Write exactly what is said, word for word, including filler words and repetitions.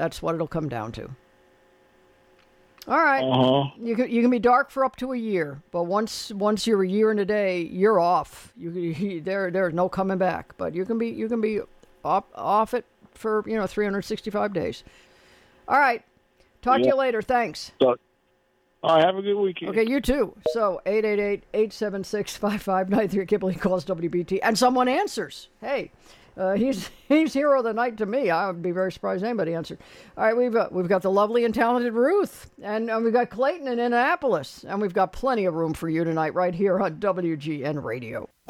That's what it'll come down to. All right. Uh-huh. You can you can be dark for up to a year, but once once you're a year and a day, you're off. You, you there there's no coming back. But you can be you can be off off it for you know three hundred sixty-five days. All right. Talk Yeah. to you later. Thanks. So, all right. Have a good weekend. Okay, you too. So eight eight eight, eight seven six, five five nine three. Kimberly calls W B T, and someone answers. Hey. Uh, he's he's hero of the night to me. I would be very surprised anybody answered. All right, we've uh, we've got the lovely and talented Ruth, and, and we've got Clayton in Annapolis, and we've got plenty of room for you tonight right here on W G N Radio.